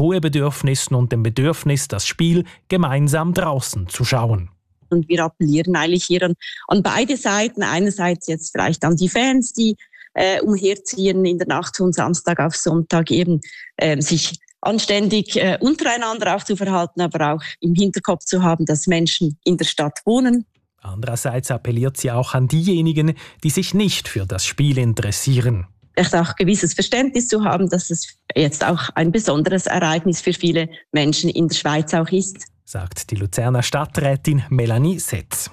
Ruhebedürfnissen und dem Bedürfnis, das Spiel gemeinsam draußen zu schauen. Und wir appellieren eigentlich hier an beide Seiten. Einerseits jetzt vielleicht an die Fans, die umherziehen in der Nacht von Samstag auf Sonntag, eben sich anständig untereinander auch zu verhalten, aber auch im Hinterkopf zu haben, dass Menschen in der Stadt wohnen. Andererseits appelliert sie auch an diejenigen, die sich nicht für das Spiel interessieren. Vielleicht auch gewisses Verständnis zu haben, dass es jetzt auch ein besonderes Ereignis für viele Menschen in der Schweiz auch ist, sagt die Luzerner Stadträtin Melanie Setz.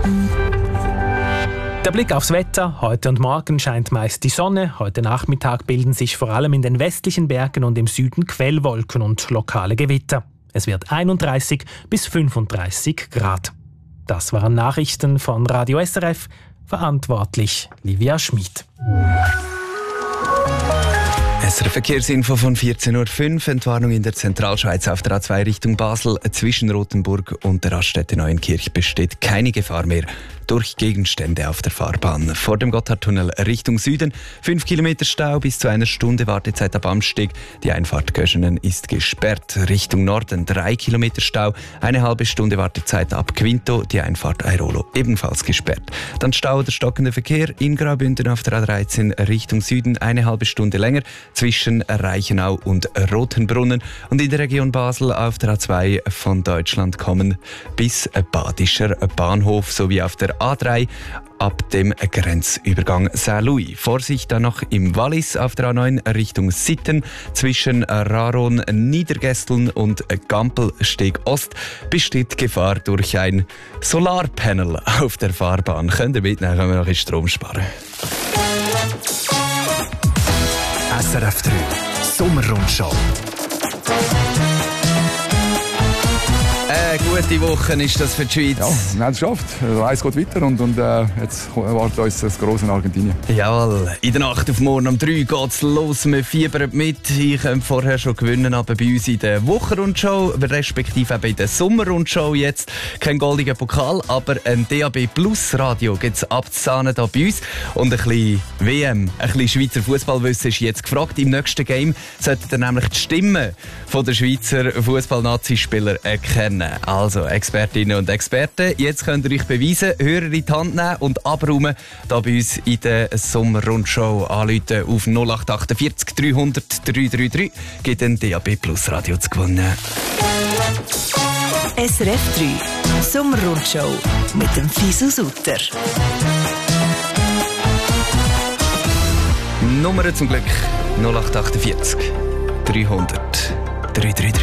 Der Blick aufs Wetter. Heute und morgen scheint meist die Sonne. Heute Nachmittag bilden sich vor allem in den westlichen Bergen und im Süden Quellwolken und lokale Gewitter. Es wird 31 bis 35 Grad. Das waren Nachrichten von Radio SRF. Verantwortlich Livia Schmid. SRF Verkehrsinfo von 14.05 Uhr. Entwarnung in der Zentralschweiz auf der A2 Richtung Basel. Zwischen Rothenburg und der Raststätte Neuenkirch besteht keine Gefahr mehr durch Gegenstände auf der Fahrbahn. Vor dem Gotthardtunnel Richtung Süden 5 Kilometer Stau, bis zu 1 Stunde Wartezeit ab Amsteg. Die Einfahrt Göschenen ist gesperrt. Richtung Norden 3 Kilometer Stau, eine halbe Stunde Wartezeit ab Quinto. Die Einfahrt Airolo ebenfalls gesperrt. Dann Stau oder stockender Verkehr in Graubünden auf der A13 Richtung Süden, eine halbe Stunde länger zwischen Reichenau und Rothenbrunnen. Und in der Region Basel auf der A2 von Deutschland kommen bis Badischer Bahnhof sowie auf der A3 ab dem Grenzübergang Saint-Louis. Vorsicht dann noch im Wallis auf der A9 Richtung Sitten zwischen Raron, Niedergesteln und Gampelsteg Ost besteht Gefahr durch ein Solarpanel auf der Fahrbahn. Könnt ihr mitnehmen, können wir noch ein Strom sparen. SRF 3 Sommerrundschau. Gute Woche ist das für die Schweiz. Ja, wir haben es geschafft. Eins geht weiter und jetzt erwartet uns das große Argentinien. Jawohl. In der Nacht auf morgen um 3 geht es los. Wir fiebern mit. Ich könnte vorher schon gewinnen, aber bei uns in der Wochenrundschau, respektive eben in der Sommerrundschau jetzt, kein goldiger Pokal, aber ein DAB Plus Radio gibt es abzuzahnen hier bei uns. Und ein bisschen WM, ein bisschen Schweizer Fußballwissen ist jetzt gefragt. Im nächsten Game solltet ihr nämlich die Stimmen von der Schweizer Fußball-Nazi-Spieler erkennen. Also, Expertinnen und Experten, jetzt könnt ihr euch beweisen, Hörer in die Hand nehmen und abräumen, da bei uns in der Sommerrundschau anrufen auf 0848 300 333, gibt ein DAB Plus Radio zu gewinnen. SRF 3 Sommerrundschau mit dem Fisu Sutter. Nummer zum Glück 0848 300